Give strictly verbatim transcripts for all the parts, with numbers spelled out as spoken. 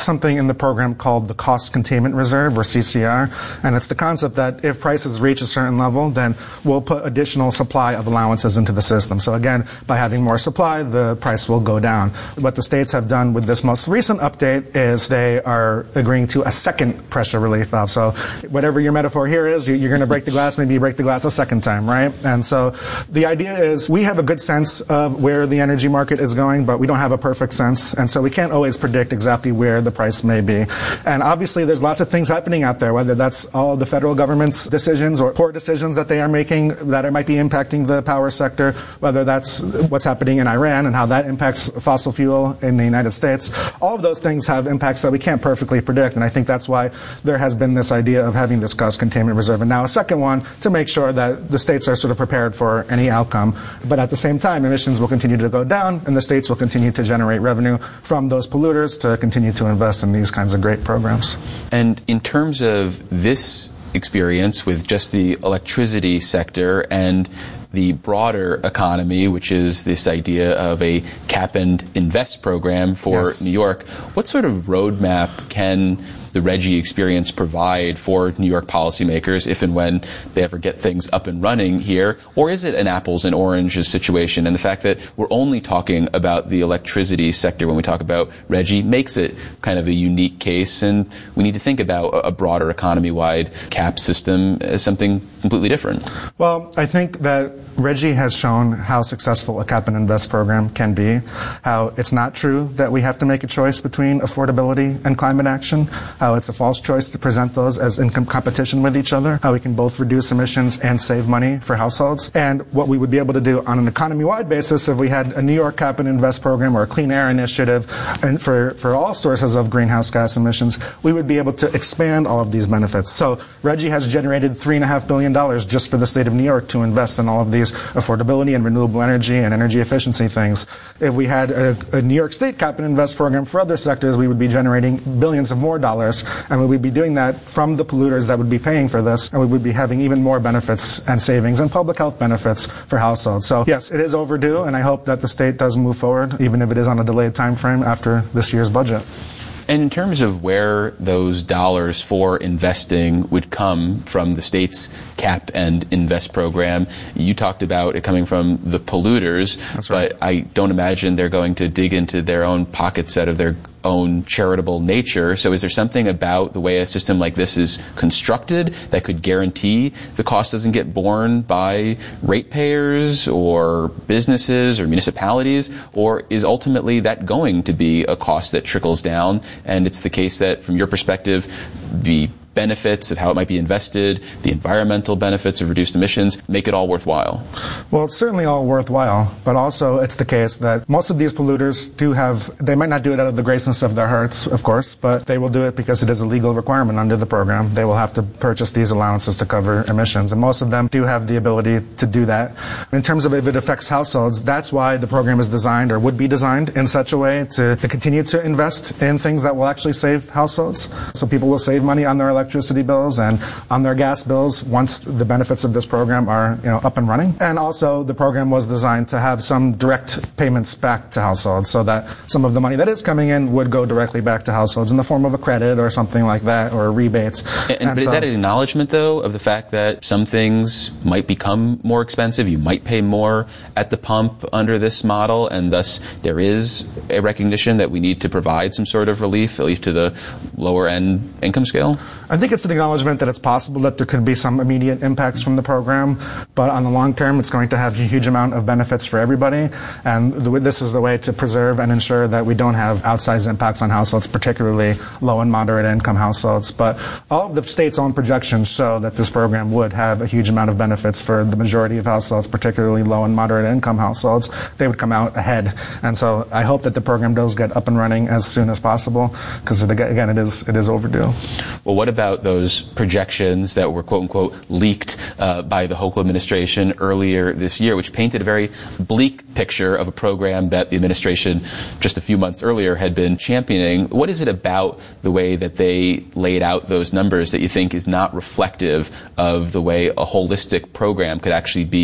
something in the program called the Cost Containment Reserve, or C C R, and it's the concept that if prices reach a certain level, then we'll put additional supply of allowances into the system. So again, by having more supply, the price will go down. What the states have done with this most recent update is they are agreeing to a second pressure relief valve. So whatever your metaphor here is, you're going to break the glass, maybe you break the glass a second time, right? And so the idea is we have a good sense of where the energy market is going, but we don't have a perfect sense. And so we can't always predict exactly where the price may be. And obviously there's lots of things happening out there, whether that's all the federal government's decisions or poor decisions that they are making that might be impacting the power sector, whether that's what's happening in Iran and how that impacts fossil fuel in the United States. All of those things have impacts that we can't perfectly predict. And I think that's why there has been this idea of having this cost containment reserve. And now a second one to make sure that the states are sort of prepared for any outcome. But at the same time, emissions will continue to go down and the states will continue to generate revenue from those polluters to continue to invest in these kinds of great programs. And in terms of this experience with just the electricity sector and the broader economy, which is this idea of a cap and invest program for yes. New York, what sort of roadmap can the RGGI experience provide for New York policymakers if and when they ever get things up and running here? Or is it an apples and oranges situation? And the fact that we're only talking about the electricity sector when we talk about RGGI makes it kind of a unique case, and we need to think about a broader economy-wide cap system as something completely different. Well, I think that RGGI has shown how successful a cap and invest program can be, how it's not true that we have to make a choice between affordability and climate action, how it's a false choice to present those as in competition with each other, how we can both reduce emissions and save money for households, and what we would be able to do on an economy-wide basis if we had a New York cap and invest program or a clean air initiative and for, for all sources of greenhouse gas emissions, we would be able to expand all of these benefits. So RGGI has generated three point five billion dollars just for the state of New York to invest in all of these affordability and renewable energy and energy efficiency things. If we had a, a New York State cap and invest program for other sectors, we would be generating billions of more dollars, and we would be doing that from the polluters that would be paying for this, and we would be having even more benefits and savings and public health benefits for households. So yes, it is overdue, and I hope that the state does move forward, even if it is on a delayed time frame after this year's budget. And in terms of where those dollars for investing would come from the state's cap and invest program, you talked about it coming from the polluters, That's right. But I don't imagine they're going to dig into their own pockets out of their own charitable nature. So is there something about the way a system like this is constructed that could guarantee the cost doesn't get borne by ratepayers or businesses or municipalities? Or is ultimately that going to be a cost that trickles down, and it's the case that, from your perspective, the benefits of how it might be invested, the environmental benefits of reduced emissions, make it all worthwhile? Well, it's certainly all worthwhile, but also it's the case that most of these polluters do have, they might not do it out of the graceness of their hearts, of course, but they will do it because it is a legal requirement under the program. They will have to purchase these allowances to cover emissions, and most of them do have the ability to do that. In terms of if it affects households, that's why the program is designed, or would be designed, in such a way to, to continue to invest in things that will actually save households. So people will save money on their electricity electricity bills and on their gas bills once the benefits of this program are, you know, up and running. And also the program was designed to have some direct payments back to households, so that some of the money that is coming in would go directly back to households in the form of a credit or something like that, or rebates. And, and, but so, is that an acknowledgement, though, of the fact that some things might become more expensive? You might pay more at the pump under this model, and thus there is a recognition that we need to provide some sort of relief, at least to the lower end income scale? I think it's an acknowledgement that it's possible that there could be some immediate impacts from the program, but on the long term, it's going to have a huge amount of benefits for everybody. And the, this is the way to preserve and ensure that we don't have outsized impacts on households, particularly low and moderate income households. But all of the state's own projections show that this program would have a huge amount of benefits for the majority of households, particularly low and moderate income households. They would come out ahead. And so I hope that the program does get up and running as soon as possible, because again, it is it is overdue. Well, what about those projections that were quote-unquote leaked uh, by the Hochul administration earlier this year, which painted a very bleak picture of a program that the administration just a few months earlier had been championing? What is it about the way that they laid out those numbers that you think is not reflective of the way a holistic program could actually be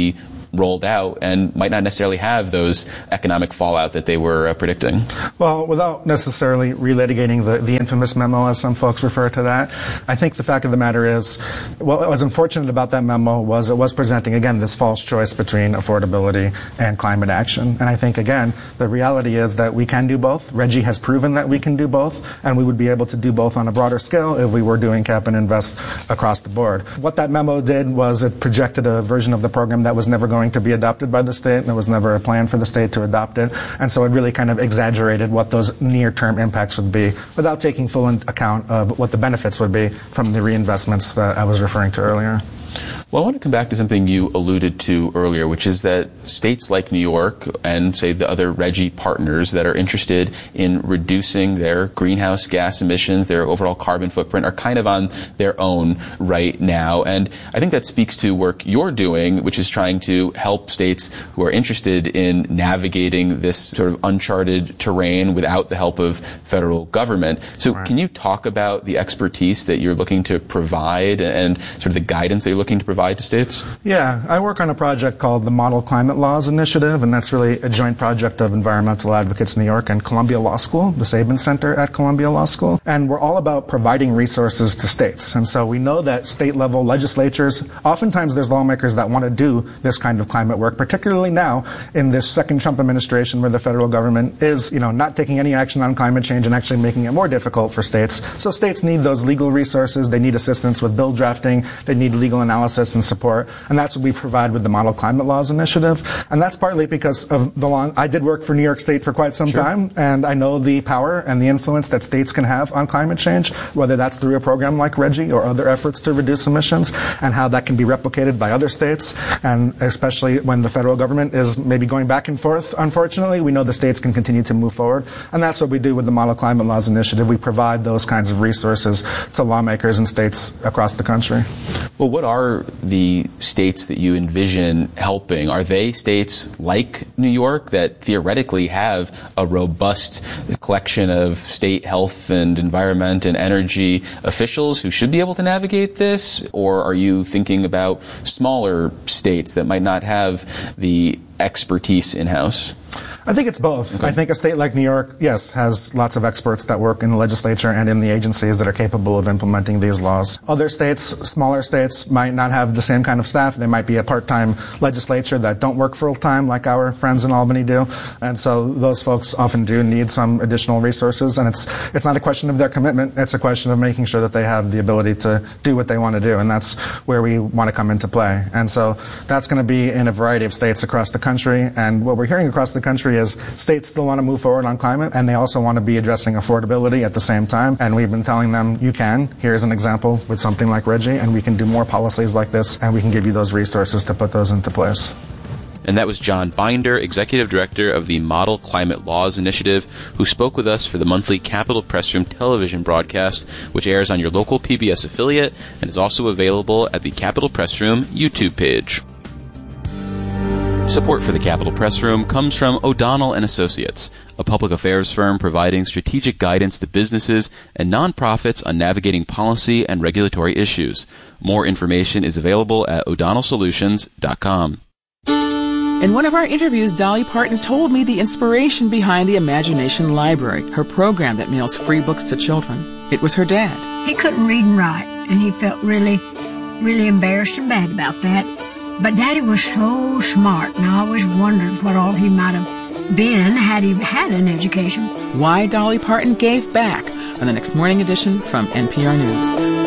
rolled out and might not necessarily have those economic fallout that they were uh, predicting. Well, without necessarily relitigating the, the infamous memo, as some folks refer to that, I think the fact of the matter is, what was unfortunate about that memo was it was presenting, again, this false choice between affordability and climate action. And I think, again, the reality is that we can do both. RGGI has proven that we can do both, and we would be able to do both on a broader scale if we were doing cap and invest across the board. What that memo did was it projected a version of the program that was never going to be adopted by the state, and there was never a plan for the state to adopt it. And so it really kind of exaggerated what those near-term impacts would be without taking full account of what the benefits would be from the reinvestments that I was referring to earlier. Well, I want to come back to something you alluded to earlier, which is that states like New York and, say, the other RGGI partners that are interested in reducing their greenhouse gas emissions, their overall carbon footprint, are kind of on their own right now. And I think that speaks to work you're doing, which is trying to help states who are interested in navigating this sort of uncharted terrain without the help of federal government. So right. Can you talk about the expertise that you're looking to provide and sort of the guidance that you're looking to provide to states? Yeah, I work on a project called the Model Climate Laws Initiative, and that's really a joint project of Environmental Advocates New York and Columbia Law School, the Sabin Center at Columbia Law School. And we're all about providing resources to states. And so we know that state-level legislatures, oftentimes there's lawmakers that want to do this kind of climate work, particularly now in this second Trump administration where the federal government is, you know, not taking any action on climate change and actually making it more difficult for states. So states need those legal resources. They need assistance with bill drafting. They need legal analysis and support, and that's what we provide with the Model Climate Laws Initiative. And that's partly because of the long, I did work for New York State for quite some sure. time, and I know the power and the influence that states can have on climate change, whether that's through a program like RGGI or other efforts to reduce emissions, and how that can be replicated by other states, and especially when the federal government is maybe going back and forth, unfortunately, we know the states can continue to move forward, and that's what we do with the Model Climate Laws Initiative. We provide those kinds of resources to lawmakers and states across the country. Well, what are the states that you envision helping? Are they states like New York that theoretically have a robust collection of state health and environment and energy officials who should be able to navigate this? Or are you thinking about smaller states that might not have the expertise in-house? I think it's both. Okay. I think a state like New York, yes, has lots of experts that work in the legislature and in the agencies that are capable of implementing these laws. Other states, smaller states, might not have the same kind of staff. They might be a part-time legislature that don't work full-time like our friends in Albany do. And so those folks often do need some additional resources. And it's it's not a question of their commitment. It's a question of making sure that they have the ability to do what they want to do. And that's where we want to come into play. And so that's going to be in a variety of states across the country. And what we're hearing across the country is states still want to move forward on climate, and they also want to be addressing affordability at the same time. And we've been telling them, you can. Here's an example with something like RGGI, and we can do more policies like this, and we can give you those resources to put those into place. And that was John Binder, Executive Director of the Model Climate Laws Initiative, who spoke with us for the monthly Capitol Press Room television broadcast, which airs on your local P B S affiliate and is also available at the Capitol Press Room YouTube page. Support for the Capitol Press Room comes from O'Donnell and Associates, a public affairs firm providing strategic guidance to businesses and nonprofits on navigating policy and regulatory issues. More information is available at o'donnell solutions dot com. In one of our interviews, Dolly Parton told me the inspiration behind the Imagination Library, her program that mails free books to children. It was her dad. He couldn't read and write, and he felt really, really embarrassed and bad about that. But Daddy was so smart, and I always wondered what all he might have been had he had an education. Why Dolly Parton gave back on the next morning edition from N P R News.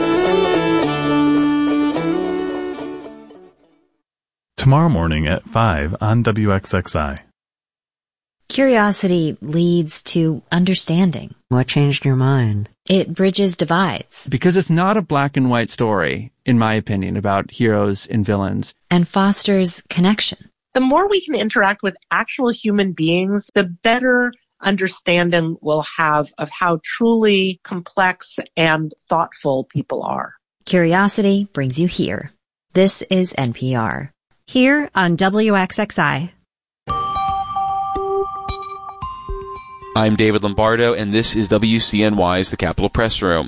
Tomorrow morning at five on W X X I. Curiosity leads to understanding. What changed your mind? It bridges divides. Because it's not a black and white story, in my opinion, about heroes and villains. And fosters connection. The more we can interact with actual human beings, the better understanding we'll have of how truly complex and thoughtful people are. Curiosity brings you here. This is N P R. Here on W X X I. I'm David Lombardo, and this is W C N Y's The Capitol Press Room.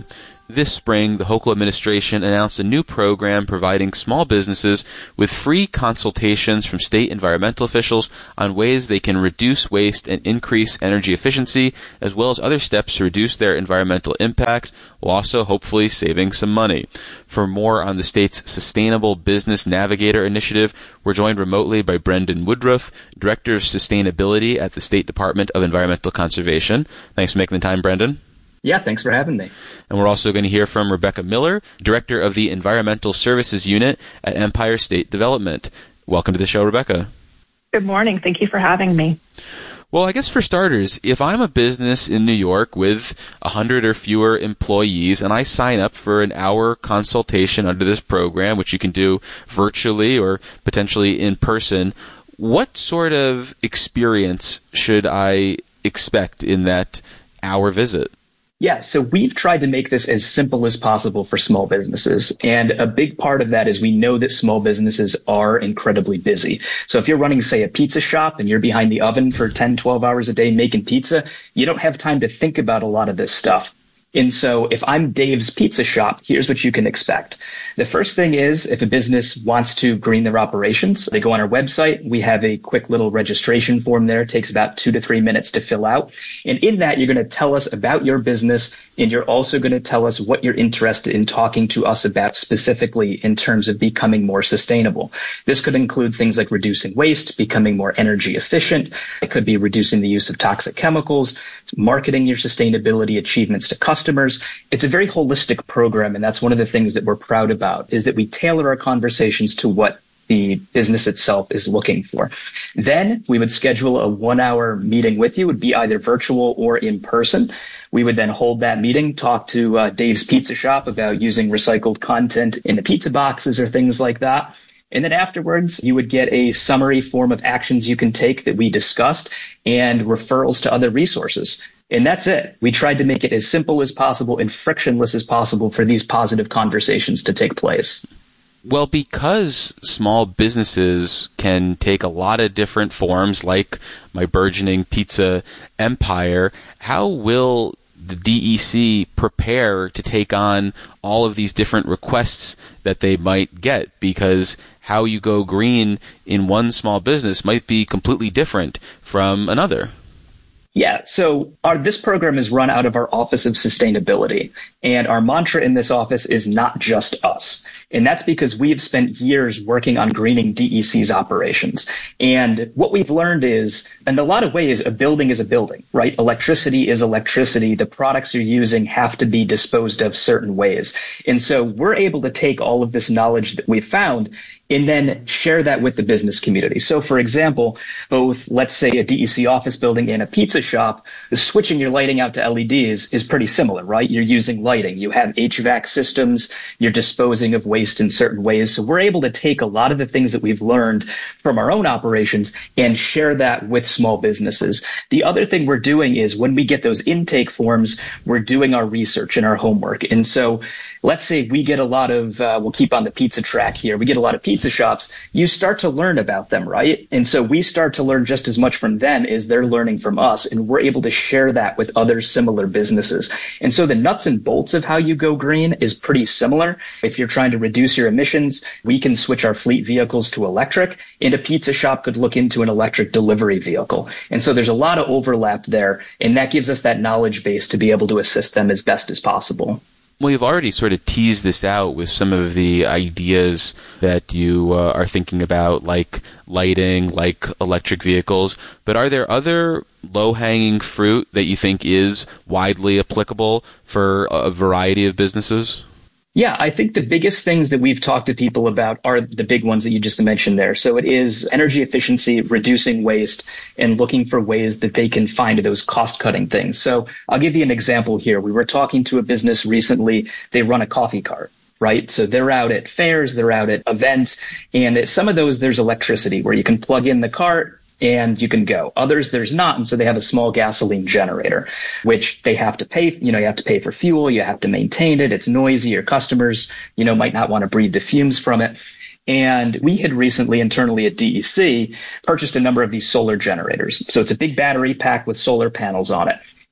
This spring, the Hochul administration announced a new program providing small businesses with free consultations from state environmental officials on ways they can reduce waste and increase energy efficiency, as well as other steps to reduce their environmental impact, while also hopefully saving some money. For more on the state's Sustainable Business Navigator initiative, we're joined remotely by Brendan Woodruff, Director of Sustainability at the State Department of Environmental Conservation. Thanks for making the time, Brendan. Yeah, thanks for having me. And we're also going to hear from Rebecca Miller, Director of the Environmental Services Unit at Empire State Development. Welcome to the show, Rebecca. Good morning. Thank you for having me. Well, I guess for starters, if I'm a business in New York with one hundred or fewer employees and I sign up for an hour consultation under this program, which you can do virtually or potentially in person, what sort of experience should I expect in that hour visit? Yeah, so we've tried to make this as simple as possible for small businesses. And a big part of that is we know that small businesses are incredibly busy. So if you're running, say, a pizza shop and you're behind the oven for ten, twelve hours a day making pizza, you don't have time to think about a lot of this stuff. And so if I'm Dave's Pizza Shop, here's what you can expect. The first thing is if a business wants to green their operations, they go on our website. We have a quick little registration form there. It takes about two to three minutes to fill out. And in that, you're going to tell us about your business, and you're also going to tell us what you're interested in talking to us about specifically in terms of becoming more sustainable. This could include things like reducing waste, becoming more energy efficient. It could be reducing the use of toxic chemicals, marketing your sustainability achievements to customers. It's a very holistic program, and that's one of the things that we're proud about, is that we tailor our conversations to what the business itself is looking for. Then we would schedule a one-hour meeting with you. It would be either virtual or in person. We would then hold that meeting, talk to uh, Dave's Pizza Shop about using recycled content in the pizza boxes or things like that. And then afterwards, you would get a summary form of actions you can take that we discussed and referrals to other resources. And that's it. We tried to make it as simple as possible and frictionless as possible for these positive conversations to take place. Well, because small businesses can take a lot of different forms, like my burgeoning pizza empire, how will the D E C prepare to take on all of these different requests that they might get? Because how you go green in one small business might be completely different from another. Yeah, so our, this program is run out of our Office of Sustainability, and our mantra in this office is not just us. And that's because we've spent years working on greening D E C's operations. And what we've learned is, in a lot of ways, a building is a building, right? Electricity is electricity. The products you're using have to be disposed of certain ways. And so we're able to take all of this knowledge that we've found and then share that with the business community. So, for example, both, let's say, a D E C office building and a pizza shop, the switching your lighting out to L E Ds is pretty similar, right? You're using lighting. You have H V A C systems. You're disposing of waste in certain ways. So we're able to take a lot of the things that we've learned from our own operations and share that with small businesses. The other thing we're doing is when we get those intake forms, we're doing our research and our homework. And so let's say we get a lot of, uh, we'll keep on the pizza track here. We get a lot of pizza Pizza shops, you start to learn about them, right? And so we start to learn just as much from them as they're learning from us, and we're able to share that with other similar businesses. And so the nuts and bolts of how you go green is pretty similar. If you're trying to reduce your emissions, we can switch our fleet vehicles to electric, and a pizza shop could look into an electric delivery vehicle. And so there's a lot of overlap there, and that gives us that knowledge base to be able to assist them as best as possible. Well, you've already sort of teased this out with some of the ideas that you uh, are thinking about, like lighting, like electric vehicles. But are there other low-hanging fruit that you think is widely applicable for a variety of businesses? Yeah, I think the biggest things that we've talked to people about are the big ones that you just mentioned there. So it is energy efficiency, reducing waste, and looking for ways that they can find those cost-cutting things. So I'll give you an example here. We were talking to a business recently. They run a coffee cart, right? So they're out at fairs, they're out at events, and at some of those there's electricity where you can plug in the cart and you can go. Others, there's not. And so they have a small gasoline generator, which they have to pay. You know, you have to pay for fuel. You have to maintain it. It's noisy. Your customers, you know, might not want to breathe the fumes from it. And we had recently internally at D E C purchased a number of these solar generators. So it's a big battery pack with solar panels on it.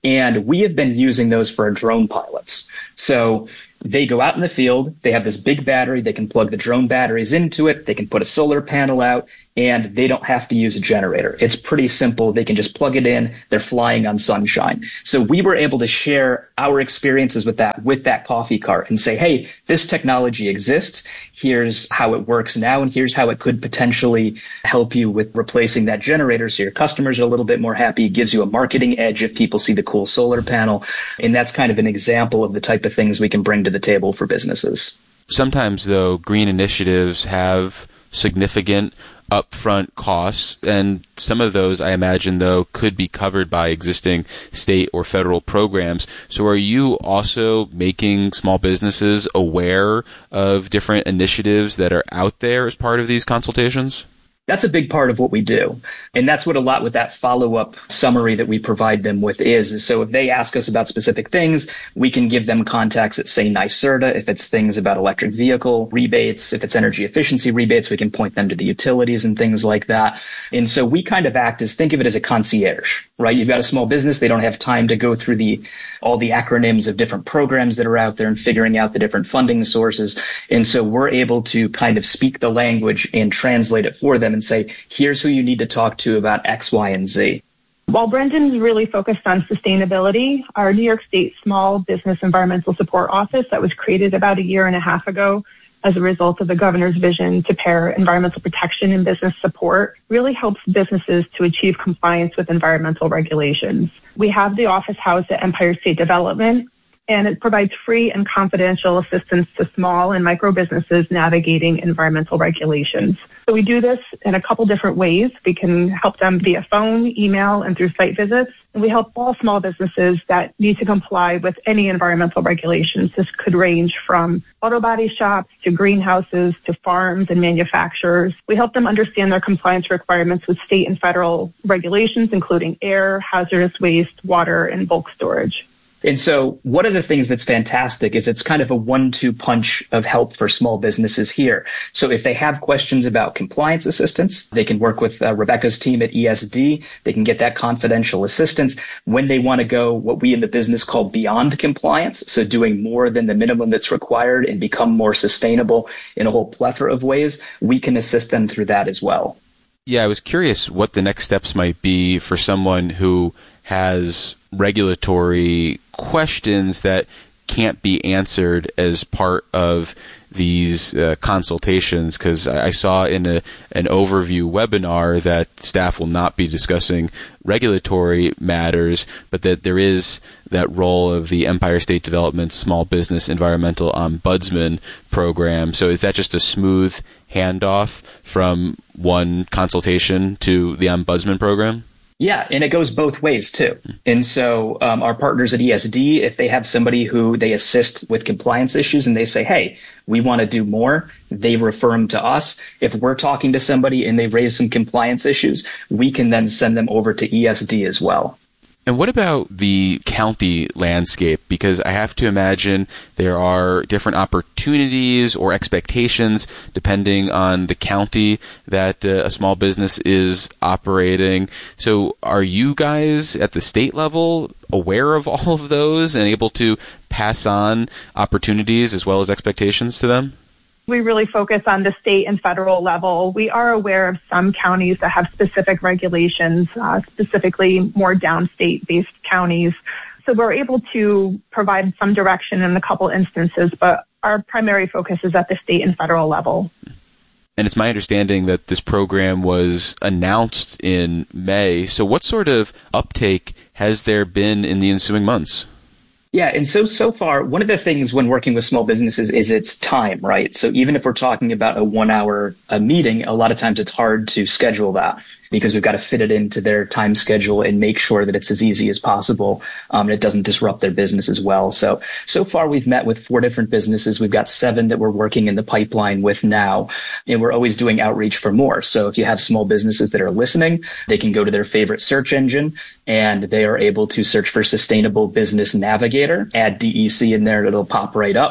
And we have been using those for our drone pilots. So they go out in the field, they have this big battery, they can plug the drone batteries into it, they can put a solar panel out, and they don't have to use a generator. It's pretty simple. They can just plug it in. They're flying on sunshine. So we were able to share our experiences with that, with that coffee cart and say, hey, this technology exists. Here's how it works now, and here's how it could potentially help you with replacing that generator so your customers are a little bit more happy. It gives you a marketing edge if people see the cool solar panel. And that's kind of an example of the type of things we can bring to the table for businesses. Sometimes, though, green initiatives have significant upfront costs, and some of those, I imagine, though, could be covered by existing state or federal programs. So are you also making small businesses aware of different initiatives that are out there as part of these consultations? That's a big part of what we do. And that's what a lot with that follow-up summary that we provide them with is. So if they ask us about specific things, we can give them contacts at, say, NYSERDA. If it's things about electric vehicle rebates, if it's energy efficiency rebates, we can point them to the utilities and things like that. And so we kind of act as, think of it as a concierge, right? You've got a small business. They don't have time to go through the all the acronyms of different programs that are out there and figuring out the different funding sources. And so we're able to kind of speak the language and translate it for them and say, here's who you need to talk to about X, Y, and Z. While Brendan's really focused on sustainability, our New York State Small Business Environmental Support Office that was created about a year and a half ago as a result of the governor's vision to pair environmental protection and business support really helps businesses to achieve compliance with environmental regulations. We have the office housed at Empire State Development, and it provides free and confidential assistance to small and micro businesses navigating environmental regulations. So we do this in a couple different ways. We can help them via phone, email, and through site visits. And we help all small businesses that need to comply with any environmental regulations. This could range from auto body shops to greenhouses to farms and manufacturers. We help them understand their compliance requirements with state and federal regulations, including air, hazardous waste, water, and bulk storage. And so one of the things that's fantastic is it's kind of a one-two punch of help for small businesses here. So if they have questions about compliance assistance, they can work with uh, Rebecca's team at E S D. They can get that confidential assistance. When they want to go what we in the business call beyond compliance, so doing more than the minimum that's required and become more sustainable in a whole plethora of ways, we can assist them through that as well. Yeah, I was curious what the next steps might be for someone who has regulatory questions that can't be answered as part of these uh, consultations, because I saw in a, an overview webinar that staff will not be discussing regulatory matters, but that there is that role of the Empire State Development Small Business Environmental Ombudsman program. So is that just a smooth handoff from one consultation to the Ombudsman program? Yeah, and it goes both ways, too. And so um, our partners at E S D, if they have somebody who they assist with compliance issues and they say, hey, we want to do more, they refer them to us. If we're talking to somebody and they raise some compliance issues, we can then send them over to E S D as well. And what about the county landscape? Because I have to imagine there are different opportunities or expectations depending on the county that uh, a small business is operating. So are you guys at the state level aware of all of those and able to pass on opportunities as well as expectations to them? We really focus on the state and federal level. We are aware of some counties that have specific regulations, uh, specifically more downstate-based counties. So we're able to provide some direction in a couple instances, but our primary focus is at the state and federal level. And it's my understanding that this program was announced in May. So what sort of uptake has there been in the ensuing months? Yeah, and so, so far, one of the things when working with small businesses is its time, right? So even if we're talking about a one hour a meeting, a lot of times it's hard to schedule that because we've got to fit it into their time schedule and make sure that it's as easy as possible. Um, and it doesn't disrupt their business as well. So, so far we've met with four different businesses. We've got seven that we're working in the pipeline with now, and we're always doing outreach for more. So if you have small businesses that are listening, they can go to their favorite search engine and they are able to search for Sustainable Business Navigator, add D E C in there, and it'll pop right up.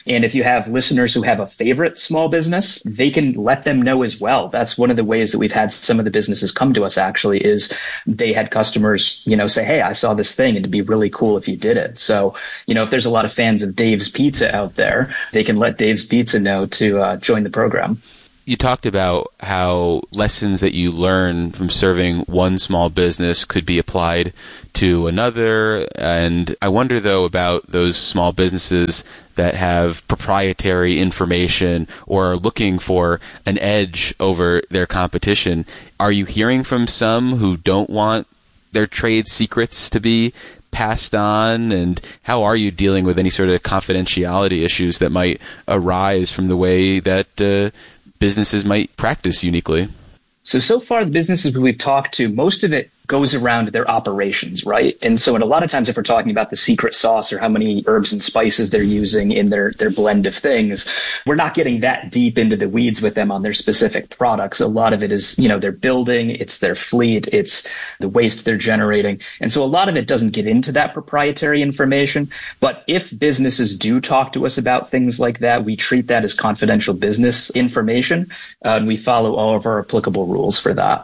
And if you have listeners who have a favorite small business, they can let them know as well. That's one of the ways that we've had some of the businesses come to us, actually, is they had customers, you know, say, hey, I saw this thing and it'd be really cool if you did it. So, you know, if there's a lot of fans of Dave's Pizza out there, they can let Dave's Pizza know to uh, join the program. You talked about how lessons that you learn from serving one small business could be applied to another. And I wonder, though, about those small businesses that have proprietary information or are looking for an edge over their competition. Are you hearing from some who don't want their trade secrets to be passed on? And how are you dealing with any sort of confidentiality issues that might arise from the way that uh, businesses might practice uniquely? So, so far, the businesses we've talked to, most of it goes around their operations, right? And so, and a lot of times if we're talking about the secret sauce or how many herbs and spices they're using in their, their blend of things, we're not getting that deep into the weeds with them on their specific products. A lot of it is, you know, their building, it's their fleet, it's the waste they're generating. And so a lot of it doesn't get into that proprietary information. But if businesses do talk to us about things like that, we treat that as confidential business information, uh, and we follow all of our applicable rules for that.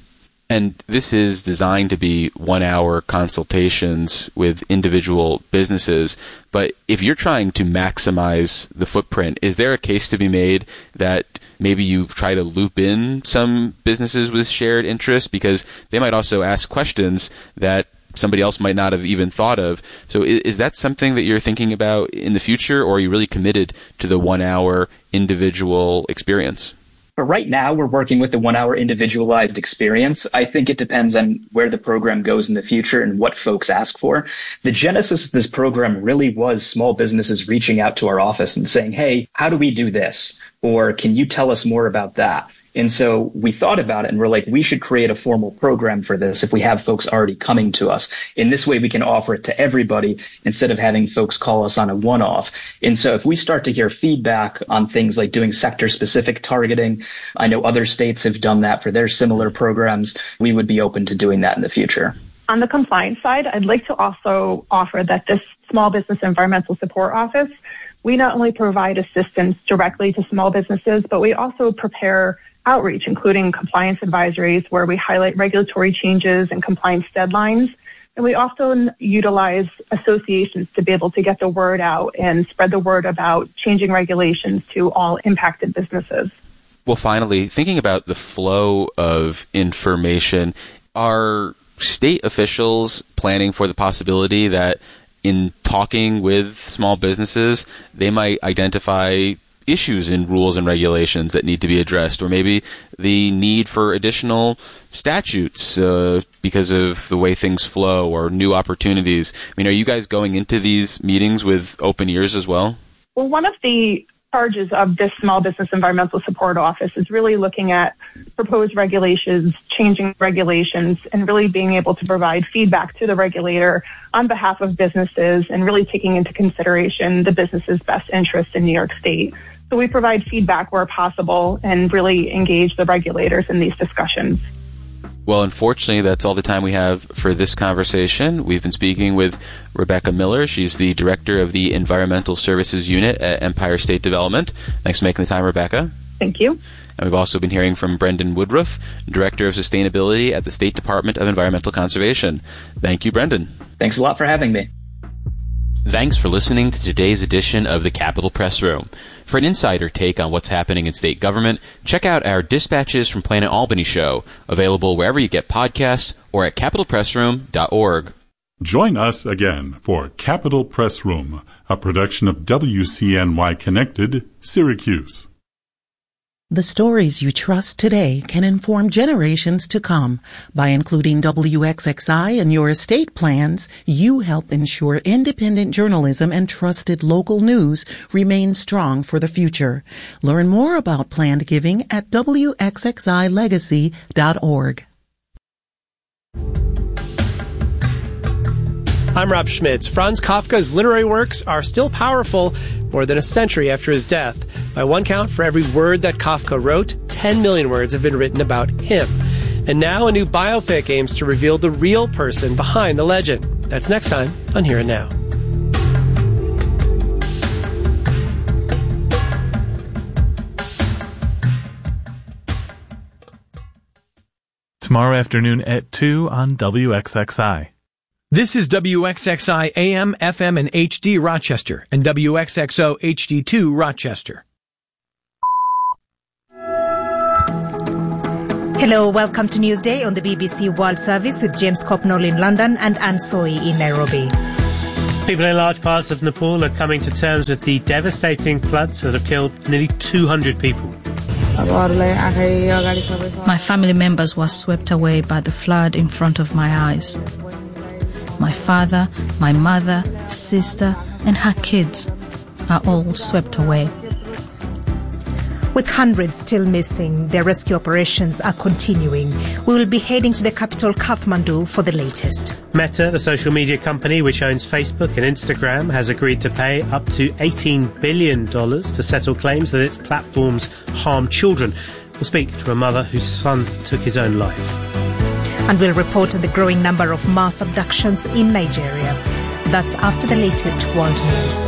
And this is designed to be one-hour consultations with individual businesses. But if you're trying to maximize the footprint, is there a case to be made that maybe you try to loop in some businesses with shared interests? Because they might also ask questions that somebody else might not have even thought of. So is, is that something that you're thinking about in the future, or are you really committed to the one-hour individual experience? But right now, we're working with the one-hour individualized experience. I think it depends on where the program goes in the future and what folks ask for. The genesis of this program really was small businesses reaching out to our office and saying, hey, how do we do this? Or can you tell us more about that? And so we thought about it and we're like, we should create a formal program for this if we have folks already coming to us. In this way, we can offer it to everybody instead of having folks call us on a one-off. And so if we start to hear feedback on things like doing sector-specific targeting, I know other states have done that for their similar programs, we would be open to doing that in the future. On the compliance side, I'd like to also offer that this Small Business Environmental Support Office, we not only provide assistance directly to small businesses, but we also prepare outreach, including compliance advisories, where we highlight regulatory changes and compliance deadlines. And we often utilize associations to be able to get the word out and spread the word about changing regulations to all impacted businesses. Well, finally, thinking about the flow of information, are state officials planning for the possibility that in talking with small businesses, they might identify issues in rules and regulations that need to be addressed, or maybe the need for additional statutes uh, because of the way things flow, or new opportunities? I mean, are you guys going into these meetings with open ears as well? Well, one of the charges of this Small Business Environmental Support Office is really looking at proposed regulations, changing regulations, and really being able to provide feedback to the regulator on behalf of businesses and really taking into consideration the business's best interest in New York State. So we provide feedback where possible and really engage the regulators in these discussions. Well, unfortunately, that's all the time we have for this conversation. We've been speaking with Rebecca Miller. She's the Director of the Environmental Services Unit at Empire State Development. Thanks for making the time, Rebecca. Thank you. And we've also been hearing from Brendan Woodruff, Director of Sustainability at the State Department of Environmental Conservation. Thank you, Brendan. Thanks a lot for having me. Thanks for listening to today's edition of the Capitol Press Room. For an insider take on what's happening in state government, check out our Dispatches from Planet Albany show, available wherever you get podcasts or at capitol press room dot org. Join us again for Capitol Press Room, a production of W C N Y Connected, Syracuse. The stories you trust today can inform generations to come. By including W X X I in your estate plans, you help ensure independent journalism and trusted local news remain strong for the future. Learn more about planned giving at W X X I legacy dot org. I'm Rob Schmitz. Franz Kafka's literary works are still powerful more than a century after his death. By one count, for every word that Kafka wrote, ten million words have been written about him. And now a new biopic aims to reveal the real person behind the legend. That's next time on Here and Now. tomorrow afternoon at two on W X X I. This is W X X I A M, F M, and H D Rochester, and W X X O H D two Rochester. Hello, welcome to Newsday on the B B C World Service with James Copnall in London and Anne Soy in Nairobi. People in large parts of Nepal are coming to terms with the devastating floods that have killed nearly two hundred people. My family members were swept away by the flood in front of my eyes. My father, my mother, sister, and her kids are all swept away. With hundreds still missing, their rescue operations are continuing. We will be heading to the capital, Kathmandu, for the latest. Meta, the social media company which owns Facebook and Instagram, has agreed to pay up to eighteen billion dollars to settle claims that its platforms harm children. We'll speak to a mother whose son took his own life. And we'll report on the growing number of mass abductions in Nigeria. That's after the latest world news.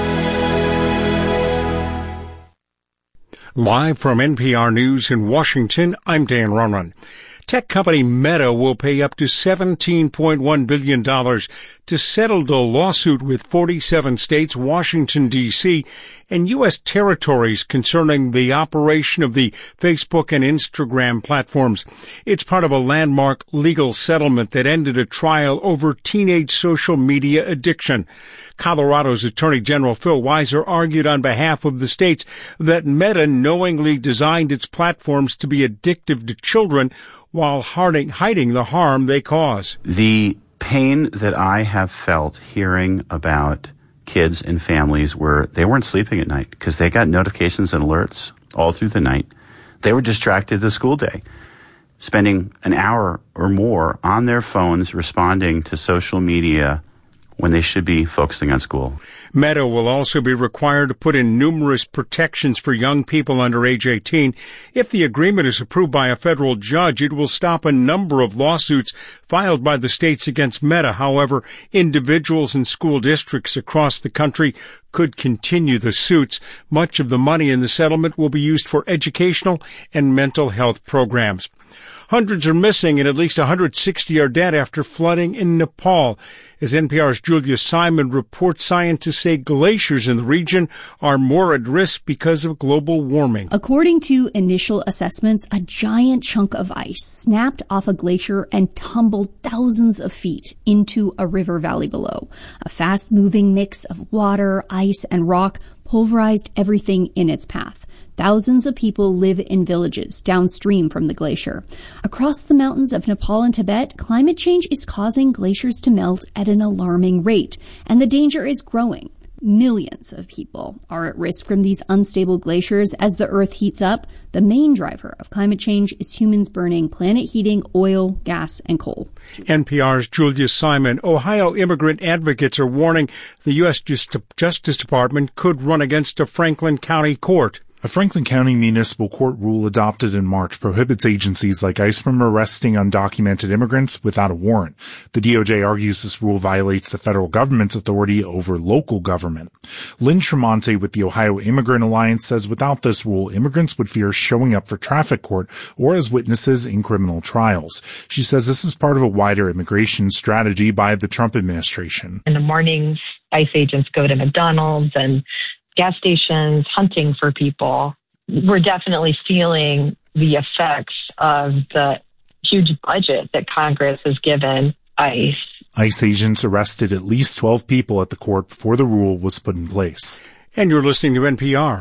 Live from N P R News in Washington, I'm Dan Ronan. Tech company Meta will pay up to seventeen point one billion dollars to settle the lawsuit with forty-seven states, Washington, D C, and U S territories concerning the operation of the Facebook and Instagram platforms. It's part of a landmark legal settlement that ended a trial over teenage social media addiction. Colorado's Attorney General Phil Weiser argued on behalf of the states that Meta knowingly designed its platforms to be addictive to children while hiding, hiding the harm they cause. The pain that I have felt hearing about kids and families where they weren't sleeping at night because they got notifications and alerts all through the night. They were distracted the school day, spending an hour or more on their phones responding to social media when they should be focusing on school. Meta will also be required to put in numerous protections for young people under age eighteen. If the agreement is approved by a federal judge, it will stop a number of lawsuits filed by the states against Meta. However, individuals and school districts across the country could continue the suits. Much of the money in the settlement will be used for educational and mental health programs. Hundreds are missing and at least one hundred sixty are dead after flooding in Nepal. As N P R's Julia Simon reports, scientists say glaciers in the region are more at risk because of global warming. According to initial assessments, a giant chunk of ice snapped off a glacier and tumbled thousands of feet into a river valley below. A fast-moving mix of water, ice, and rock pulverized everything in its path. Thousands of people live in villages downstream from the glacier. Across the mountains of Nepal and Tibet, climate change is causing glaciers to melt at an alarming rate, and the danger is growing. Millions of people are at risk from these unstable glaciers as the Earth heats up. The main driver of climate change is humans burning planet heating oil, gas, and coal. N P R's Julia Simon. Ohio immigrant advocates are warning the U S Justice Department could run against a Franklin County court. A Franklin County municipal court rule adopted in March prohibits agencies like ICE from arresting undocumented immigrants without a warrant. The D O J argues this rule violates the federal government's authority over local government. Lynn Tremonte with the Ohio Immigrant Alliance says without this rule, immigrants would fear showing up for traffic court or as witnesses in criminal trials. She says this is part of a wider immigration strategy by the Trump administration. In the mornings, ICE agents go to McDonald's and gas stations hunting for people. We're definitely feeling the effects of the huge budget that Congress has given ICE. ICE agents arrested at least twelve people at the court before the rule was put in place. And you're listening to N P R.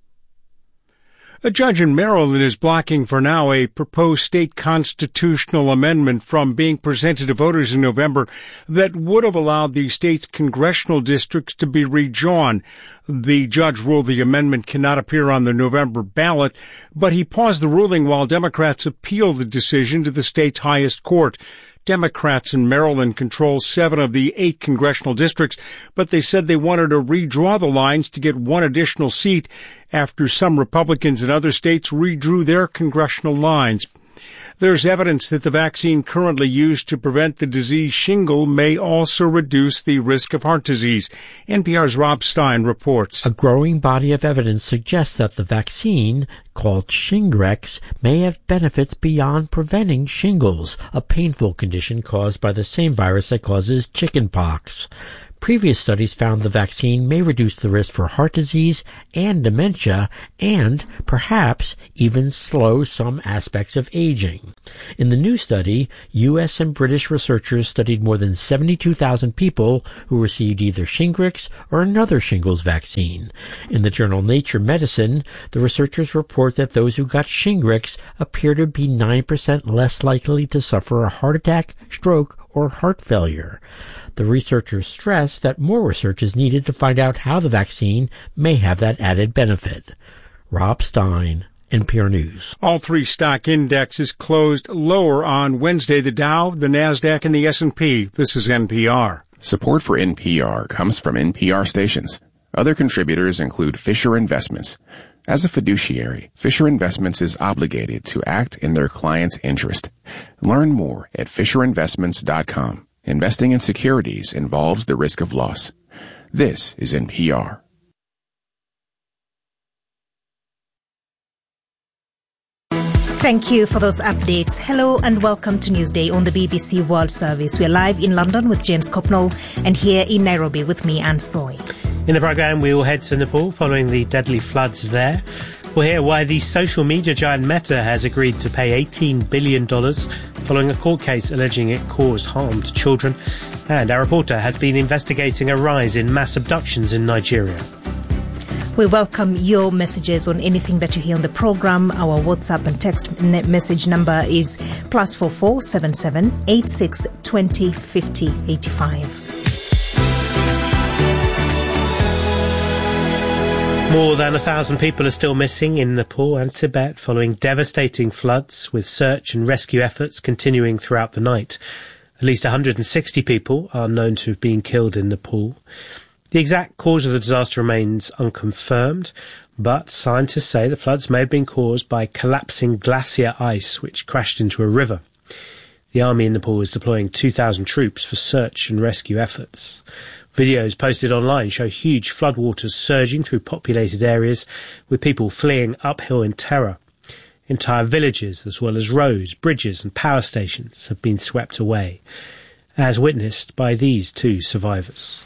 A judge in Maryland is blocking for now a proposed state constitutional amendment from being presented to voters in November that would have allowed the state's congressional districts to be redrawn. The judge ruled the amendment cannot appear on the November ballot, but he paused the ruling while Democrats appeal the decision to the state's highest court. Democrats in Maryland control seven of the eight congressional districts, but they said they wanted to redraw the lines to get one additional seat after some Republicans in other states redrew their congressional lines. There's evidence that the vaccine currently used to prevent the disease shingle may also reduce the risk of heart disease. N P R's Rob Stein reports. A growing body of evidence suggests that the vaccine, called Shingrix, may have benefits beyond preventing shingles, a painful condition caused by the same virus that causes chickenpox. Previous studies found the vaccine may reduce the risk for heart disease and dementia and, perhaps, even slow some aspects of aging. In the new study, U S and British researchers studied more than seventy-two thousand people who received either Shingrix or another shingles vaccine. In the journal Nature Medicine, the researchers report that those who got Shingrix appear to be nine percent less likely to suffer a heart attack, stroke, or heart failure. The researchers stress that more research is needed to find out how the vaccine may have that added benefit. Rob Stein, N P R News. All three stock indexes closed lower on Wednesday, the Dow, the NASDAQ, and the S and P. This is N P R. Support for N P R comes from N P R stations. Other contributors include Fisher Investments. As a fiduciary, Fisher Investments is obligated to act in their client's interest. Learn more at fisher investments dot com. Investing in securities involves the risk of loss. This is N P R. Thank you for those updates. Hello and welcome to Newsday on the B B C World Service. We're live in London with James Copnall and here in Nairobi with me, Anne Soy. In the programme, we will head to Nepal following the deadly floods there. We'll hear why the social media giant Meta has agreed to pay eighteen billion dollars following a court case alleging it caused harm to children. And our reporter has been investigating a rise in mass abductions in Nigeria. We welcome your messages on anything that you hear on the program. Our WhatsApp and text message number is plus four four seven seven eight six twenty fifty eighty five. More than a thousand people are still missing in Nepal and Tibet following devastating floods, with search and rescue efforts continuing throughout the night. At least one hundred sixty people are known to have been killed in Nepal. The exact cause of the disaster remains unconfirmed, but scientists say the floods may have been caused by collapsing glacier ice which crashed into a river. The army in Nepal is deploying two thousand troops for search and rescue efforts. Videos posted online show huge floodwaters surging through populated areas, with people fleeing uphill in terror. Entire villages, as well as roads, bridges and power stations, have been swept away, as witnessed by these two survivors.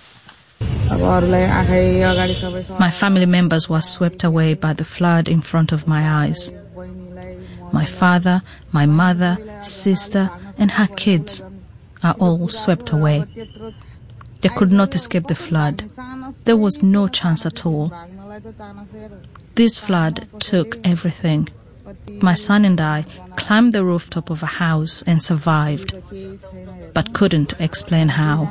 My family members were swept away by the flood in front of my eyes. My father, my mother, sister, and her kids are all swept away. They could not escape the flood. There was no chance at all. This flood took everything. My son and I climbed the rooftop of a house and survived, but couldn't explain how.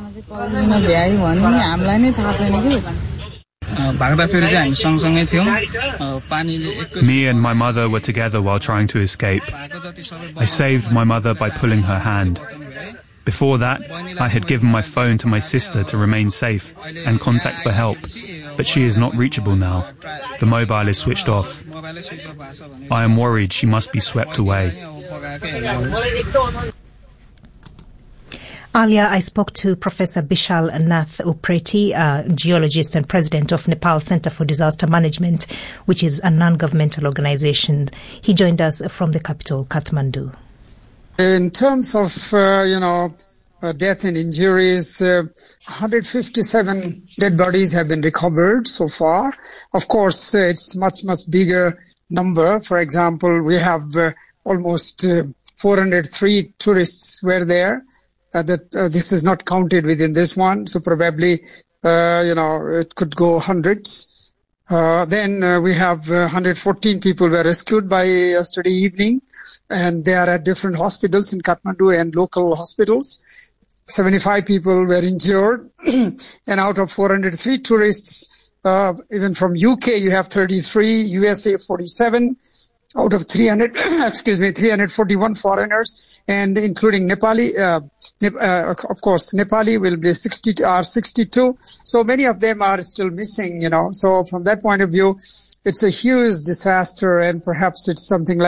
Me and my mother were together while trying to escape. I saved my mother by pulling her hand. Before that, I had given my phone to my sister to remain safe and contact for help, but she is not reachable now. The mobile is switched off. I am worried she must be swept away. Earlier, I spoke to Professor Bishal Nath Upreti, a geologist and president of Nepal Center for Disaster Management, which is a non-governmental organization. He joined us from the capital, Kathmandu. In terms of, uh, you know, uh, death and injuries, uh, one hundred fifty-seven dead bodies have been recovered so far. Of course, uh, it's much, much bigger number. For example, we have uh, almost uh, four hundred three tourists were there. Uh, that uh, this is not counted within this one, so probably, uh, you know, it could go hundreds. Uh, then uh, we have uh, one hundred fourteen people were rescued by yesterday evening, and they are at different hospitals in Kathmandu and local hospitals. seventy-five people were injured, and out of four hundred three tourists, uh, even from U K, you have thirty-three, U S A forty-seven. Out of three hundred, excuse me, three hundred forty-one foreigners, and including Nepali, uh, uh, of course, Nepali will be sixty, are sixty-two. So many of them are still missing, you know. So from that point of view, it's a huge disaster, and perhaps it's something like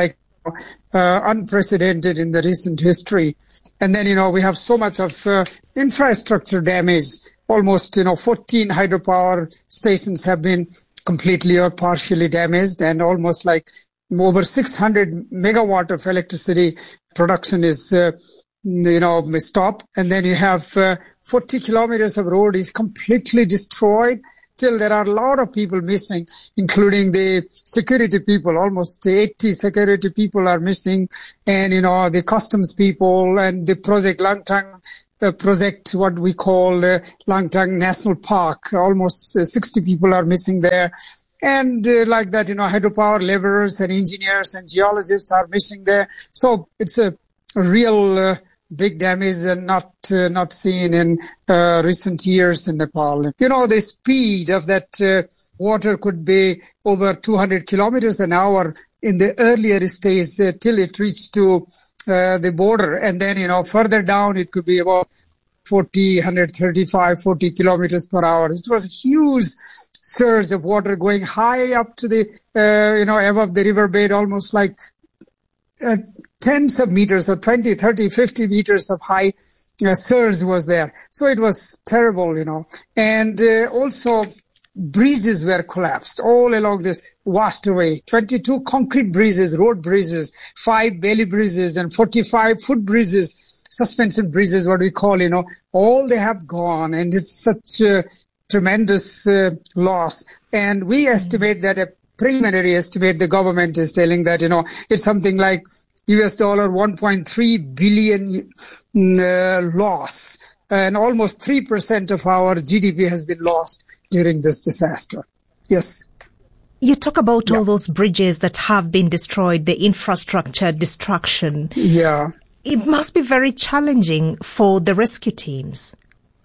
uh, unprecedented in the recent history. And then, you know, we have so much of uh, infrastructure damage. Almost, you know, fourteen hydropower stations have been completely or partially damaged, and almost like over six hundred megawatt of electricity production is, uh, you know, stopped. And then you have uh, forty kilometers of road is completely destroyed. Still, there are a lot of people missing, including the security people. Almost eighty security people are missing, and, you know, the customs people and the project Langtang uh, project, what we call uh, Langtang National Park. Almost uh, sixty people are missing there. And uh, like that, you know, hydropower laborers and engineers and geologists are missing there. So it's a, a real uh, big damage and not uh, not seen in uh, recent years in Nepal. You know, the speed of that uh, water could be over two hundred kilometers an hour in the earlier stage uh, till it reached to uh, the border. And then, you know, further down, it could be about forty, one thirty-five, forty kilometers per hour. It was a huge surge of water going high up to the, uh, you know, above the riverbed, almost like uh, tens of meters or twenty, thirty, fifty meters of high uh, surge was there. So it was terrible, you know. And uh, also bridges were collapsed all along this vast way. twenty-two concrete bridges, road bridges, five belly bridges, and forty-five foot bridges, suspension bridges, what we call, you know, all they have gone. And it's such a tremendous uh, loss. And we estimate that a preliminary estimate, the government is telling that, you know, it's something like U S dollar one point three billion uh, loss, and almost three percent of our G D P has been lost during this disaster. Yes. You talk about yeah. all those bridges that have been destroyed, the infrastructure destruction. Yeah. It must be very challenging for the rescue teams.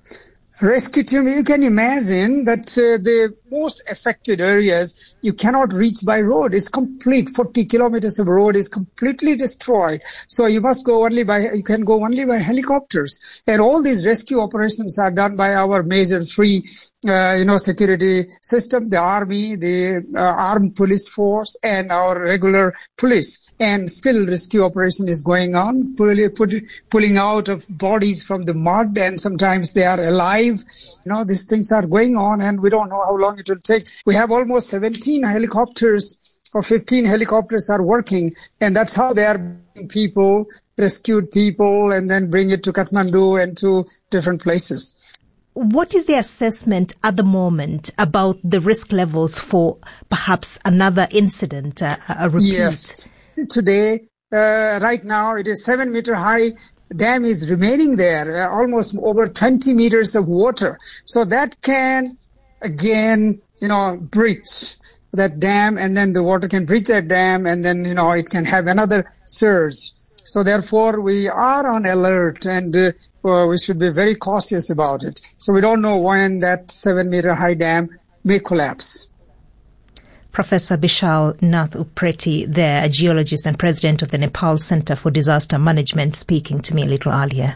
Rescue team, you can imagine that uh, the most affected areas you cannot reach by road. It's complete. forty kilometers of road is completely destroyed. So you must go only by, you can go only by helicopters. And all these rescue operations are done by our major three, uh, you know, security system, the army, the uh, armed police force, and our regular police. And still rescue operation is going on, pull, put, pulling out of bodies from the mud, and sometimes they are alive. You know, these things are going on, and we don't know how long it will take. We have almost seventeen helicopters or fifteen helicopters are working, and that's how they are bringing people, rescued people, and then bring it to Kathmandu and to different places. What is the assessment at the moment about the risk levels for perhaps another incident, uh, a repeat? Yes. Today, uh, right now, it is seven meter high dam is remaining there, uh, almost over twenty meters of water. So that can, again, you know, breach that dam, and then the water can breach that dam, and then, you know, it can have another surge. So therefore, we are on alert, and uh, well, we should be very cautious about it. So we don't know when that seven meter high dam may collapse. Professor Bishal Nath Upreti there, a geologist and president of the Nepal Center for Disaster Management, speaking to me a little earlier.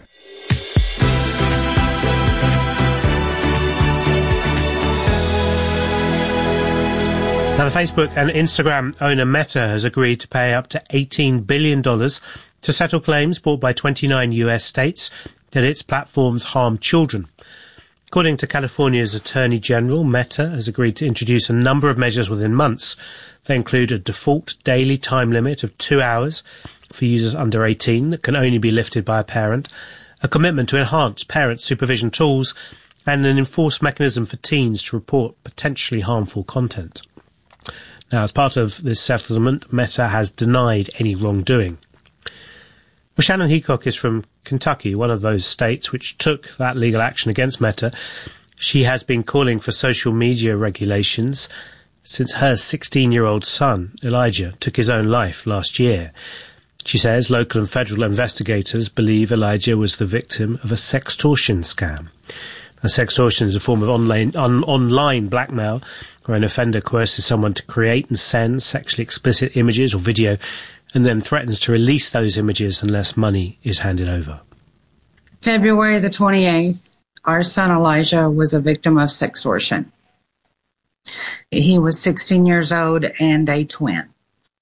Now, the Facebook and Instagram owner Meta has agreed to pay up to eighteen billion dollars to settle claims brought by twenty-nine U S states that its platforms harm children. According to California's Attorney General, Meta has agreed to introduce a number of measures within months. They include a default daily time limit of two hours for users under eighteen that can only be lifted by a parent, a commitment to enhance parent supervision tools, and an enforced mechanism for teens to report potentially harmful content. Now, as part of this settlement, Meta has denied any wrongdoing. Well, Shannon Heacock is from Kentucky, one of those states which took that legal action against Meta. She has been calling for social media regulations since her sixteen-year-old son, Elijah, took his own life last year. She says local and federal investigators believe Elijah was the victim of a sextortion scam. Now, sextortion is a form of online, on, online blackmail where an offender coerces someone to create and send sexually explicit images or video and then threatens to release those images unless money is handed over. February the twenty-eighth, our son Elijah was a victim of sextortion. He was sixteen years old and a twin.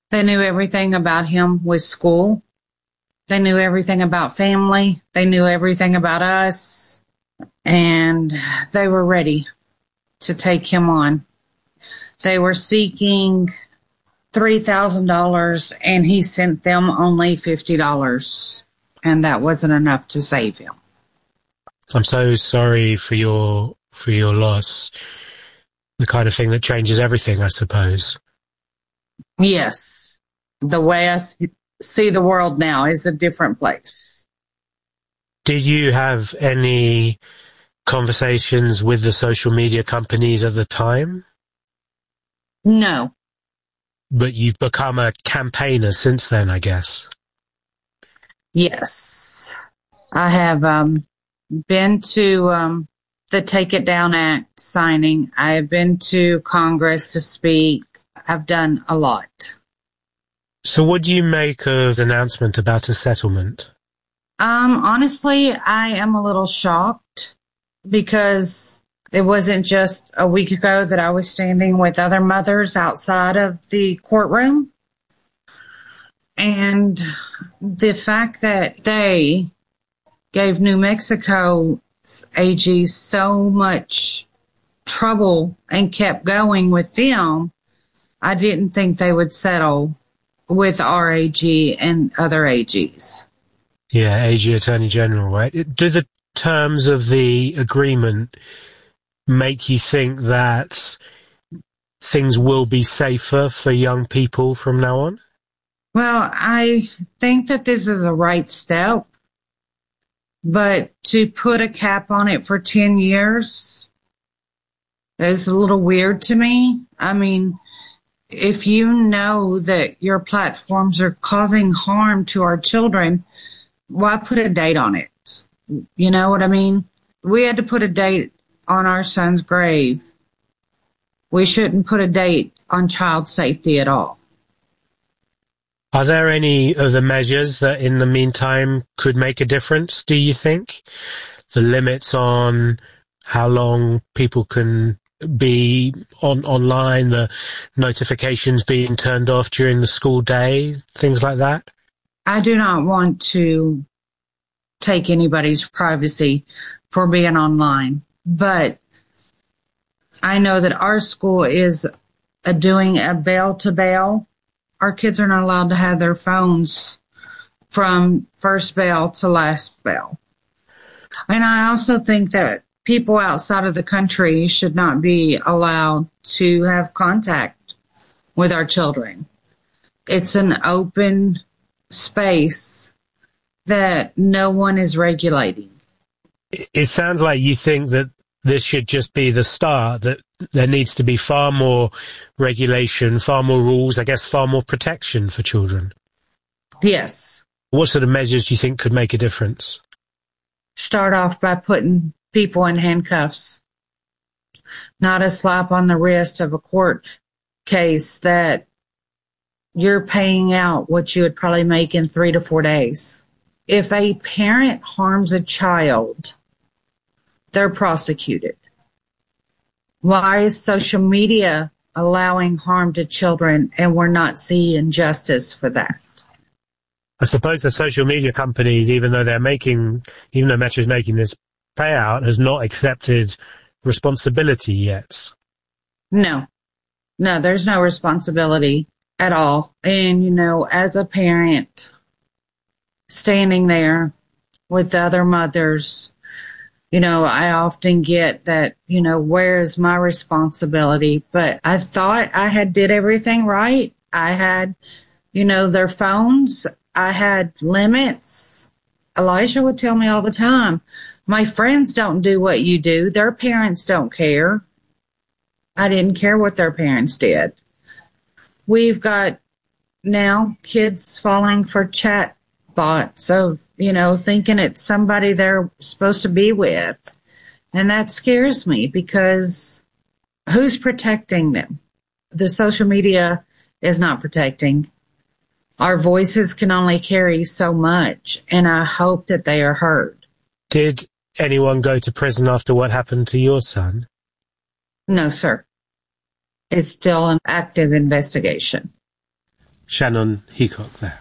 They knew everything about him with school. They knew everything about family. They knew everything about us. And they were ready to take him on. They were seeking three thousand dollars and he sent them only fifty dollars. And that wasn't enough to save him. I'm so sorry for your for your loss. The kind of thing that changes everything, I suppose. Yes. The way I see the world now is a different place. Did you have any conversations with the social media companies at the time? No. But you've become a campaigner since then, I guess. Yes. I have um, been to um, the Take It Down Act signing. I have been to Congress to speak. I've done a lot. So what do you make of the announcement about a settlement? Um, honestly, I am a little shocked because it wasn't just a week ago that I was standing with other mothers outside of the courtroom. And the fact that they gave New Mexico's A G so much trouble and kept going with them, I didn't think they would settle with our A G and other A Gs. Yeah, A G Attorney General, right? Do the terms of the agreement make you think that things will be safer for young people from now on? Well, I think that this is a right step, but to put a cap on it for ten years is a little weird to me. I mean, if you know that your platforms are causing harm to our children, why put a date on it? You know what I mean? We had to put a date on our son's grave. We shouldn't put a date on child safety at all. Are there any other measures that in the meantime could make a difference, do you think? The limits on how long people can be on online, the notifications being turned off during the school day, things like that? I do not want to take anybody's privacy for being online, but I know that our school is uh, doing a bell to bell. Our kids are not allowed to have their phones from first bell to last bell. And I also think that people outside of the country should not be allowed to have contact with our children. It's an open space that no one is regulating. It sounds like you think that this should just be the start, that there needs to be far more regulation, far more rules, I guess far more protection for children. Yes. What sort of measures do you think could make a difference? Start off by putting people in handcuffs. Not a slap on the wrist of a court case that you're paying out what you would probably make in three to four days. If a parent harms a child, they're prosecuted. Why is social media allowing harm to children and we're not seeing justice for that? I suppose the social media companies, even though they're making, even though Meta is making this payout, has not accepted responsibility yet. No, no, there's no responsibility at all. And, you know, as a parent standing there with the other mothers, you know, I often get that, you know, where is my responsibility? But I thought I had did everything right. I had, you know, their phones. I had limits. Elijah would tell me all the time, my friends don't do what you do. Their parents don't care. I didn't care what their parents did. We've got now kids falling for chat bots of, you know, thinking it's somebody they're supposed to be with. And that scares me because who's protecting them? The social media is not protecting. Our voices can only carry so much, and I hope that they are heard. Did anyone go to prison after what happened to your son? No, sir. It's still an active investigation. Shannon Heacock there.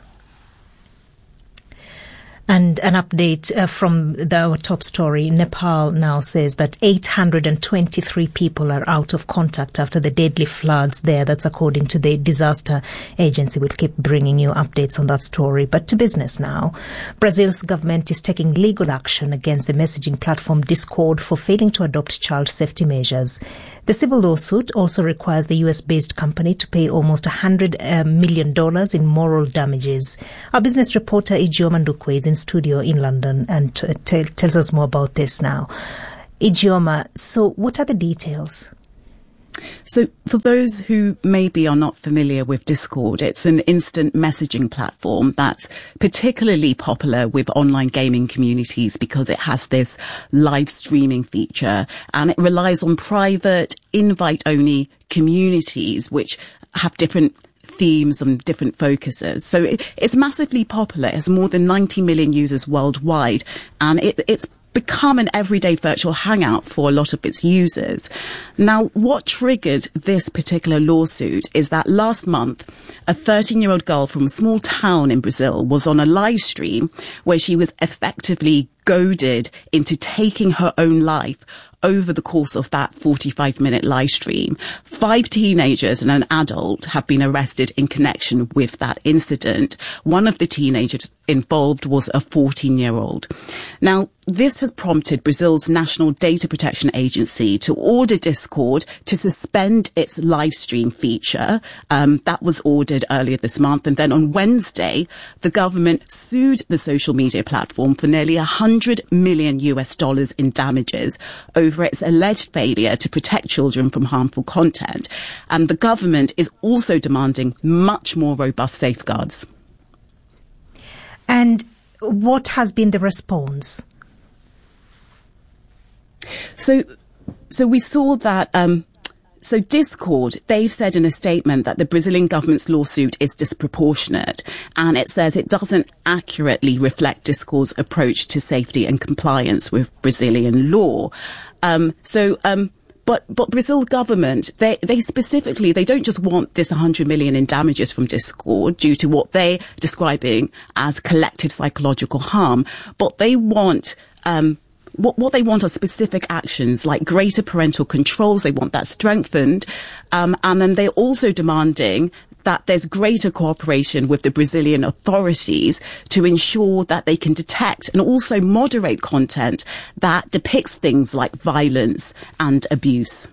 And an update uh, from the our top story. Nepal now says that eight hundred twenty-three people are out of contact after the deadly floods there. That's according to the disaster agency. We'll keep bringing you updates on that story. But to business now. Brazil's government is taking legal action against the messaging platform Discord for failing to adopt child safety measures. The civil lawsuit also requires the U S-based company to pay almost one hundred million dollars in moral damages. Our business reporter Ijeoma Ndukwe is in studio in London and t- t- tells us more about this now. Ijeoma, so what are the details? So for those who maybe are not familiar with Discord, it's an instant messaging platform that's particularly popular with online gaming communities because it has this live streaming feature and it relies on private, invite-only communities which have different themes and different focuses. So it, it's massively popular. It has more than ninety million users worldwide, and it, it's become an everyday virtual hangout for a lot of its users. Now, what triggered this particular lawsuit is that last month, a thirteen-year-old girl from a small town in Brazil was on a live stream where she was effectively goaded into taking her own life over the course of that forty-five minute live stream. Five teenagers and an adult have been arrested in connection with that incident. One of the teenagers involved was a fourteen-year-old. Now, this has prompted Brazil's National Data Protection Agency to order Discord to suspend its live stream feature. Um, that was ordered earlier this month. And then on Wednesday, the government sued the social media platform for nearly one hundred million U S dollars in damages over its alleged failure to protect children from harmful content. And the government is also demanding much more robust safeguards. And what has been the response? So, so we saw that, um, so Discord, they've said in a statement that the Brazilian government's lawsuit is disproportionate, and it says it doesn't accurately reflect Discord's approach to safety and compliance with Brazilian law. Um, so, um, But, but Brazil government, they, they specifically, they don't just want this one hundred million in damages from Discord due to what they're describing as collective psychological harm, but they want, um, what, what they want are specific actions like greater parental controls. They want that strengthened. Um, and then they're also demanding that there's greater cooperation with the Brazilian authorities to ensure that they can detect and also moderate content that depicts things like violence and abuse.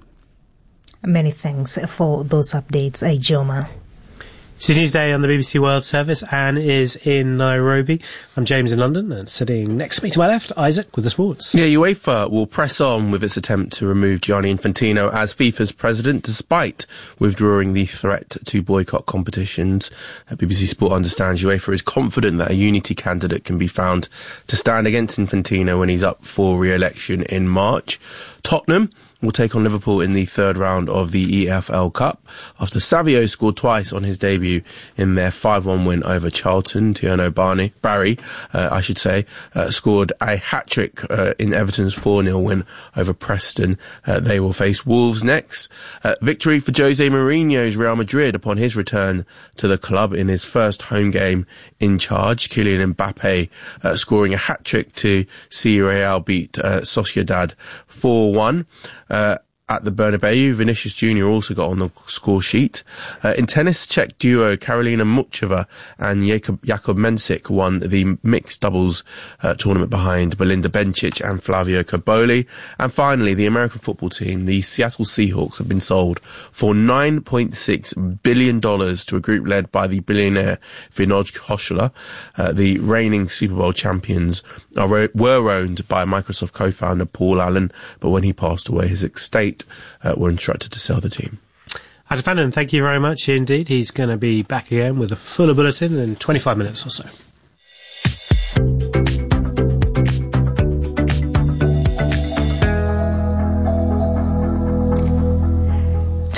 Many thanks for those updates, Ijeoma. It's Newsday on the B B C World Service. Anne is in Nairobi. I'm James in London, and sitting next to me to my left, Isaac with the sports. Yeah, UEFA will press on with its attempt to remove Gianni Infantino as FIFA's president, despite withdrawing the threat to boycott competitions. B B C Sport understands UEFA is confident that a unity candidate can be found to stand against Infantino when he's up for re-election in March. Tottenham will take on Liverpool in the third round of the E F L Cup after Savio scored twice on his debut in their five one win over Charlton. Tierno Barney, Barry, uh, I should say, uh, scored a hat-trick uh, in Everton's four nil win over Preston. Uh, they will face Wolves next. Uh, victory for Jose Mourinho's Real Madrid upon his return to the club in his first home game in charge. Kylian Mbappe uh, scoring a hat-trick to see Real beat uh, Sociedad four one. Uh, at the Bernabeu, Vinicius Junior also got on the score sheet. Uh, in tennis, Czech duo Karolina Muchova and Jakub, Jakub Mensik won the mixed doubles uh, tournament behind Belinda Bencic and Flavio Cobolli. And finally, the American football team, the Seattle Seahawks, have been sold for nine point six billion dollars to a group led by the billionaire Vinod Khosla. Uh, the reigning Super Bowl champions are, were owned by Microsoft co-founder Paul Allen, but when he passed away, his estate Uh, were instructed to sell the team. Adam Fannin, thank you very much indeed. He's going to be back again with a fuller bulletin in twenty-five minutes or so.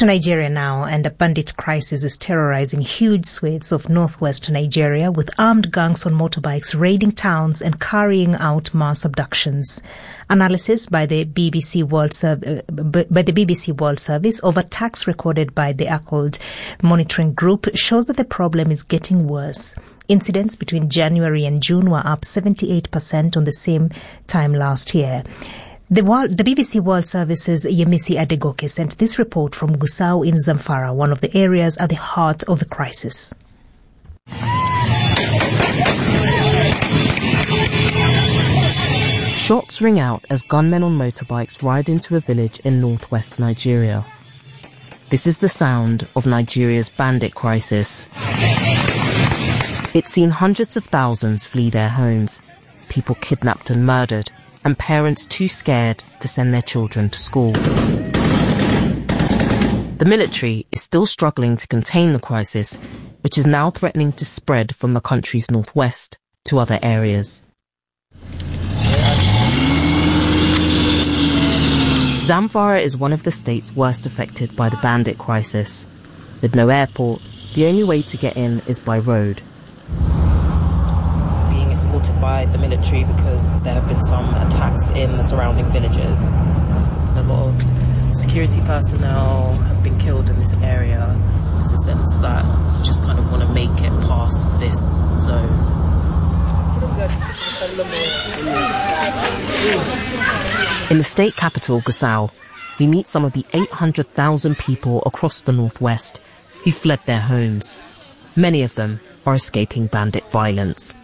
To Nigeria now, and a bandit crisis is terrorizing huge swathes of northwest Nigeria, with armed gangs on motorbikes raiding towns and carrying out mass abductions. Analysis by the B B C World Serv- uh, by the B B C World Service of attacks recorded by the A C O L D monitoring group shows that the problem is getting worse. Incidents between January and June were up seventy-eight percent on the same time last year. The, World, the B B C World Service's Yemisi Adegoke sent this report from Gusau in Zamfara, one of the areas at the heart of the crisis. Shots ring out as gunmen on motorbikes ride into a village in northwest Nigeria. This is the sound of Nigeria's bandit crisis. It's seen hundreds of thousands flee their homes, people kidnapped and murdered, and parents too scared to send their children to school. The military is still struggling to contain the crisis, which is now threatening to spread from the country's northwest to other areas. Zamfara is one of the states worst affected by the bandit crisis. With no airport, the only way to get in is by road. Being escorted by the military because there have been some attacks in the surrounding villages. A lot of security personnel have been killed in this area. There's a sense that you just kind of want to make it past this zone. In the state capital, Gusau, we meet some of the eight hundred thousand people across the northwest who fled their homes. Many of them are escaping bandit violence.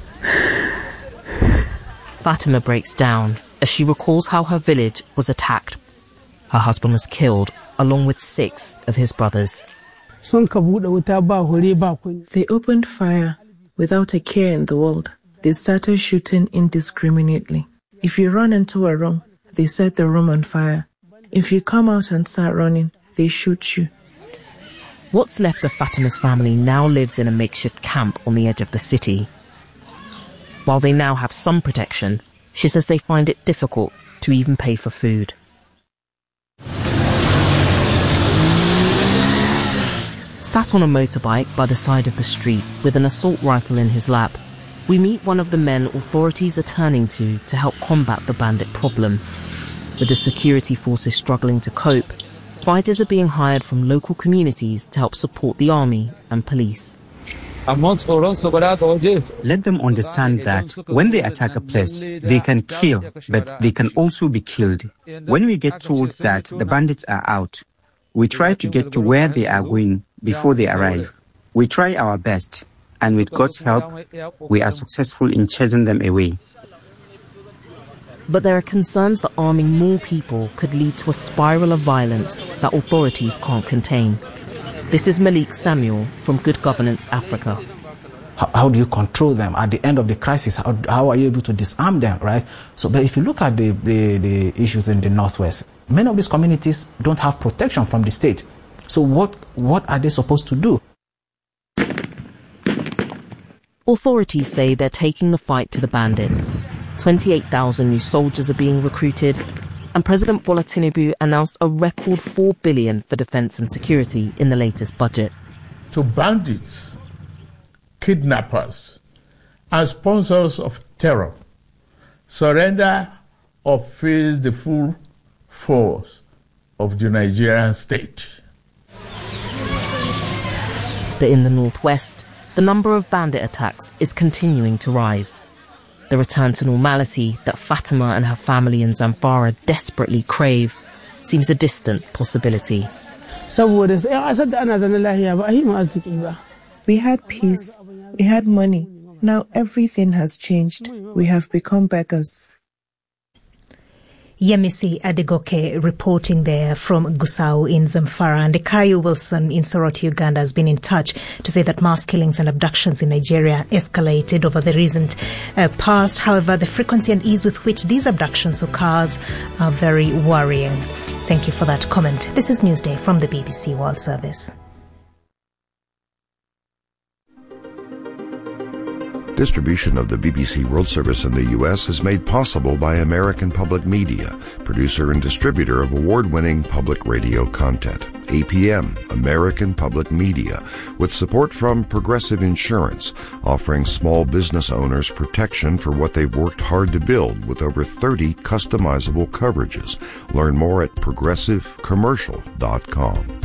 Fatima breaks down as she recalls how her village was attacked. Her husband was killed, along with six of his brothers. They opened fire without a care in the world. They started shooting indiscriminately. If you run into a room, they set the room on fire. If you come out and start running, they shoot you. What's left of Fatima's family now lives in a makeshift camp on the edge of the city. While they now have some protection, she says they find it difficult to even pay for food. Sat on a motorbike by the side of the street with an assault rifle in his lap, we meet one of the men authorities are turning to to help combat the bandit problem. With the security forces struggling to cope, fighters are being hired from local communities to help support the army and police. Let them understand that when they attack a place, they can kill, but they can also be killed. When we get told that the bandits are out, we try to get to where they are going before they arrive. We try our best, and with God's help, we are successful in chasing them away. But there are concerns that arming more people could lead to a spiral of violence that authorities can't contain. This is Malik Samuel from Good Governance Africa. How, how do you control them at the end of the crisis? How, how are you able to disarm them, right? So, but if you look at the, the, the issues in the Northwest, many of these communities don't have protection from the state. So what, what are they supposed to do? Authorities say they're taking the fight to the bandits. twenty-eight thousand new soldiers are being recruited, and President Bola Tinubu announced a record four billion dollars for defense and security in the latest budget. To bandits, kidnappers, and sponsors of terror, surrender or face the full force of the Nigerian state. But in the northwest, the number of bandit attacks is continuing to rise. The return to normality that Fatima and her family in Zamfara desperately crave seems a distant possibility. We had peace, we had money. Now everything has changed. We have become beggars. Yemisi Adegoke reporting there from Gusau in Zamfara. And Ekayo Wilson in Soroti, Uganda has been in touch to say that mass killings and abductions in Nigeria escalated over the recent uh, past. However, the frequency and ease with which these abductions occurs are very worrying. Thank you for that comment. This is Newsday from the B B C World Service. Distribution of the B B C World Service in the U S is made possible by American Public Media, producer and distributor of award-winning public radio content. A P M, American Public Media, with support from Progressive Insurance, offering small business owners protection for what they've worked hard to build with over thirty customizable coverages. Learn more at progressive commercial dot com.